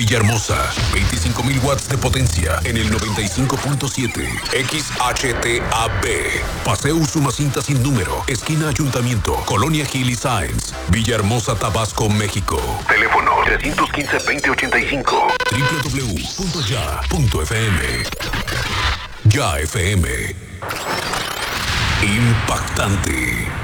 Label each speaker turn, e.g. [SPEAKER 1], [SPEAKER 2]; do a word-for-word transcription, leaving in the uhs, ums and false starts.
[SPEAKER 1] Villahermosa, veinticinco mil watts de potencia en el noventa y cinco punto siete. X H T A B. Paseo Usumacinta sin número. Esquina Ayuntamiento. Colonia Gil y Sáenz. Villahermosa, Tabasco, México. Teléfono tres uno cinco, veinte ochenta y cinco. w w w punto ya punto f m. Ya F M. Impactante.